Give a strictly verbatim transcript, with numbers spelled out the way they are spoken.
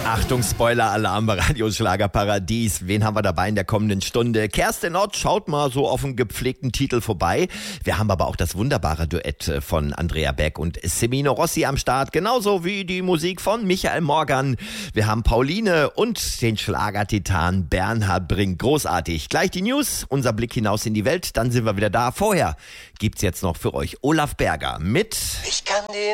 Achtung, Spoiler-Alarm bei Radio Schlagerparadies. Wen haben wir dabei in der kommenden Stunde? Kerstin Ott schaut mal so auf den gepflegten Titel vorbei. Wir haben aber auch das wunderbare Duett von Andrea Beck und Semino Rossi am Start. Genauso wie die Musik von Michael Morgan. Wir haben Pauline und den Schlagertitan Bernhard Brink. Großartig. Gleich die News, unser Blick hinaus in die Welt. Dann sind wir wieder da. Vorher gibt's jetzt noch für euch Olaf Berger mit Ich kann dir